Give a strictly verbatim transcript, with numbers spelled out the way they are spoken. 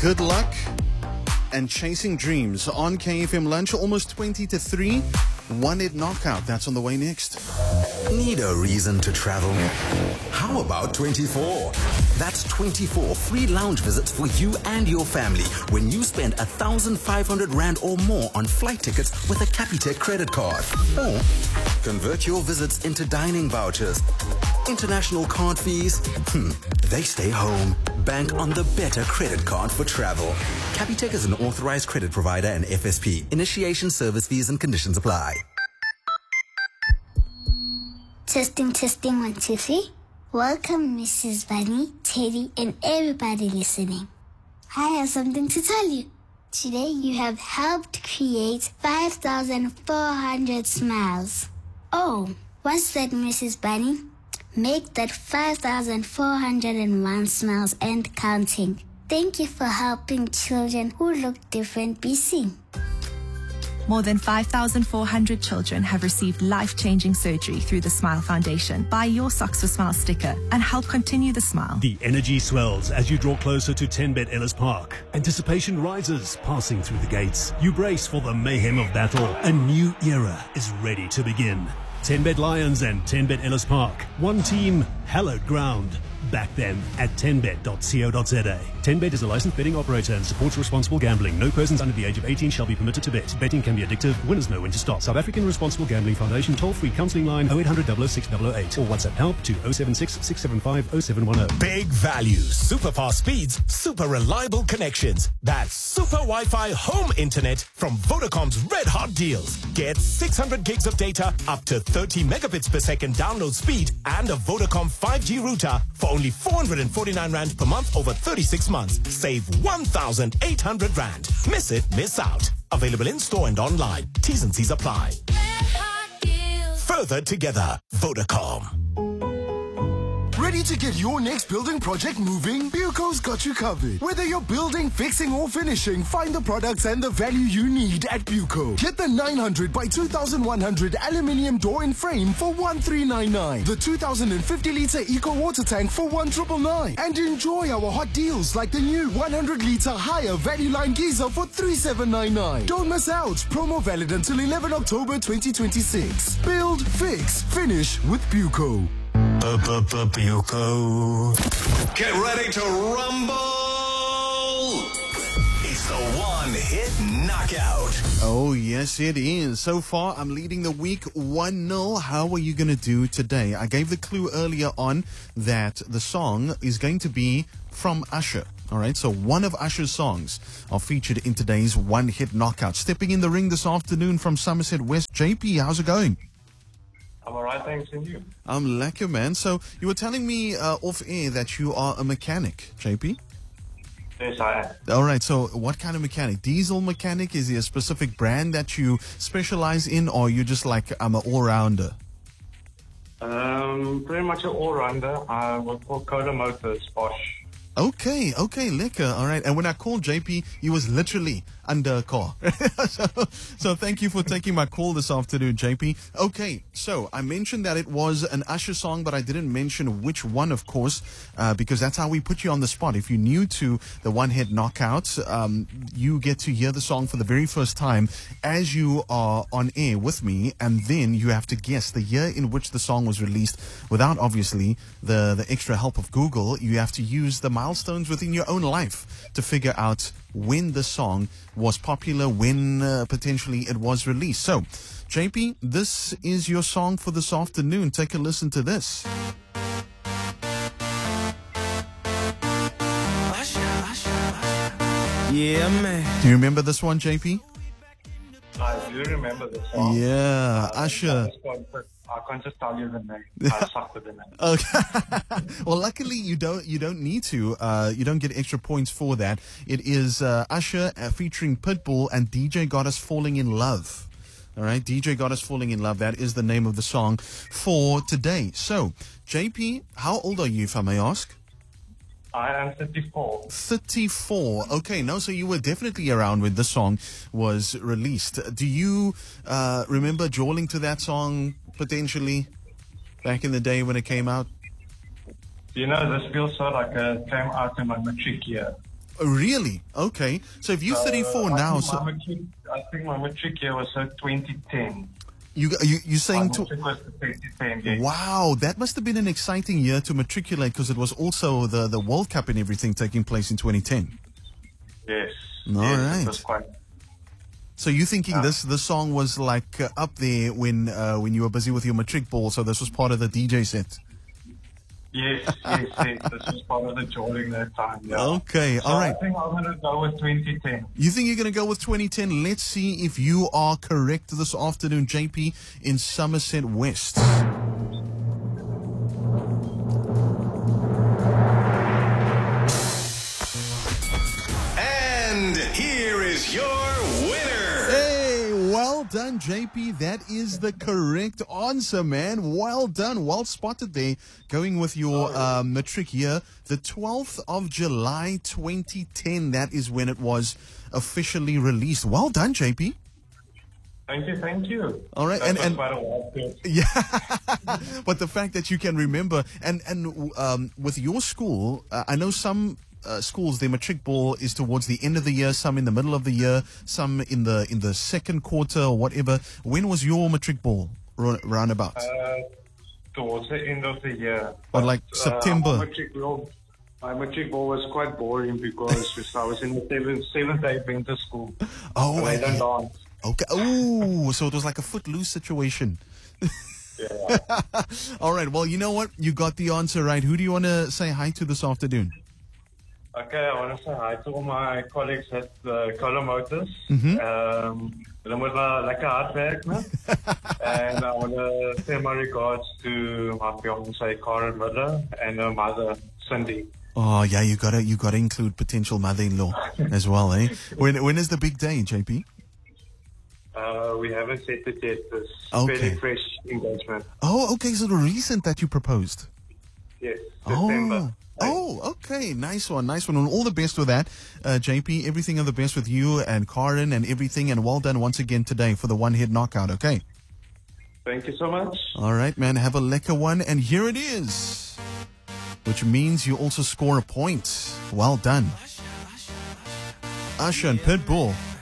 Good luck and chasing dreams on K F M Lunch, almost twenty to three. One hit knockout. That's on the way next. Need a reason to travel? How about twenty-four? That's twenty-four free lounge visits for you and your family when you spend one thousand five hundred rand or more on flight tickets with a Capitec credit card. Or convert your visits into dining vouchers. International card fees? Hmm, they stay home. Bank on the better credit card for travel. Capitec is an authorized credit provider and F S P. Initiation, service fees and conditions apply. Testing, testing, one, two, three. Welcome, Missus Bunny, Teddy, and everybody listening. I have something to tell you. Today, you have helped create five thousand four hundred smiles. Oh, what's that, Missus Bunny? Make that five thousand four hundred one smiles and counting. Thank you for helping children who look different be seen. More than five thousand four hundred children have received life-changing surgery through the Smile Foundation. Buy your Socks for Smile sticker and help continue the smile. The energy swells as you draw closer to ten Bet Ellis Park. Anticipation rises, passing through the gates. You brace for the mayhem of battle. A new era is ready to begin. ten Bet Lions and ten Bet Ellis Park. One team, hallowed ground. Back them at ten bet dot co dot za. ten Bet is a licensed betting operator and supports responsible gambling. No persons under the age of eighteen shall be permitted to bet. Betting can be addictive. Winners know when to stop. South African Responsible Gambling Foundation toll-free counselling line oh eight hundred, double oh six, double oh eight or WhatsApp help to oh seven six, six seven five, oh seven one oh. Big values, super fast speeds, super reliable connections. That's super Wi-Fi home internet from Vodacom's Red Hot Deals. Get six hundred gigs of data, up to thirty megabits per second download speed, and a Vodacom five G router for only four hundred forty-nine rand per month over thirty-six months. Save one thousand eight hundred rand. Miss it, miss out. Available in store and online. T's and C's apply. Further together, Vodacom. Ready to get your next building project moving? Buco's got you covered. Whether you're building, fixing or finishing, find the products and the value you need at Buco. Get the nine hundred by two thousand one hundred aluminium door and frame for one three nine nine. The two thousand fifty litre eco water tank for one nine nine nine. And enjoy our hot deals like the new one hundred litre higher value line geyser for three seven nine nine. Don't miss out. Promo valid until eleven October twenty twenty-six. Build, fix, finish with Buco. Buco. Get ready to rumble. It's the one hit knockout. Oh, yes, it is. So far, I'm leading the week one nil. How are you going to do today? I gave the clue earlier on that the song is going to be from Usher. All right, so one of Usher's songs are featured in today's one hit knockout. Stepping in the ring this afternoon from Somerset West, J P, how's it going? I'm alright, thanks, and you? I'm lekker, man. So you were telling me uh, off air that you are a mechanic, J P? Yes, I am. All right, so what kind of mechanic? Diesel mechanic? Is there a specific brand that you specialize in, or you just like, I'm an all-rounder? Um, pretty much an all-rounder. I work for Coda Motors, Bosch. Okay, okay, lekker. All right. And when I called J P, he was literally under a car. so, so thank you for taking my call this afternoon, J P. Okay, so I mentioned that it was an Usher song, but I didn't mention which one, of course, uh, because that's how we put you on the spot. If you're new to the One Hit Knockout, um, you get to hear the song for the very first time as you are on air with me, and then you have to guess the year in which the song was released without, obviously, the, the extra help of Google. You have to use the milestones within your own life to figure out when the song was popular, when uh, potentially it was released. So, J P, this is your song for this afternoon. Take a listen to this. Yeah, man. Do you remember this one, J P? I do remember the song. Yeah, uh, Usher. I can't just tell you the name. I suck with the name. Okay. Well, luckily you don't you don't need to. Uh, you don't get extra points for that. It is uh, Usher uh, featuring Pitbull and D J Got Us Falling in Love. All right, D J Got Us Falling in Love. That is the name of the song for today. So, J P, how old are you, if I may ask? I am thirty-four. thirty-four. Okay, no, so you were definitely around when this song was released. Do you uh, remember jawling to that song, potentially, back in the day when it came out? You know, this feels so like it came out in my matric year. Oh, really? Okay. So if you're thirty-four Uh, I now, think so my matric, I think my matric year was uh, twenty ten. you you you My saying to matric was twenty ten, yes. wow, that must have been an exciting year to matriculate because it was also the the World Cup and everything taking place in twenty ten. Yes. All yes, right. It was quite. So you thinking Yeah. this this song was like uh, up there when uh, when you were busy with your matric ball? So this was part of the D J set. Yes, yes, yes. This was part of the during that time. Yeah. Okay, So all right. I think I'm gonna go with twenty ten. You think you're going to go with twenty ten? Let's see if you are correct this afternoon, J P, in Somerset West. And here is your winner. Hey, well done, J P. That is the correct answer, man. Well done. Well spotted there. Going with your uh, matric year, the twelfth of July, twenty ten. That is when it was officially released. Well done, J P. Thank you, thank you. All right, That and- was and- quite a while ago. Yeah, but the fact that you can remember, and and um, with your school, uh, I know some uh, schools their matric ball is towards the end of the year, some in the middle of the year, some in the in the second quarter or whatever. When was your matric ball ro- roundabout? Uh, towards the end of the year. Or like Uh, September? my matric ball, my matric ball was quite boring because I was in the seventh, seventh day winter school. Oh, and I I- don't dance. Okay. Oh, so it was like a footloose situation. Yeah. All right. Well, you know what? You got the answer right. Who do you want to say hi to this afternoon? Okay, I want to say hi to all my colleagues at the Cola Motors. Mm-hmm. Um, hulle moet maar lekker hard werk, né? And I want to say my regards to my fiancée Karen Miller and her mother Cindy. Oh, yeah. You gotta you gotta include potential mother-in-law as well, eh? When when is the big day, J P? Uh, we haven't set it yet. It's Okay. very fresh engagement. Oh, okay. So the recent that you proposed. Yes, September. Oh, oh, okay. Nice one, nice one. And all the best with that, uh, J P. Everything of the best with you and Karen and everything. And well done once again today for the one-head knockout, okay? Thank you so much. All right, man. Have a lekker one. And here it is, which means you also score a point. Well done. Usher and Pitbull.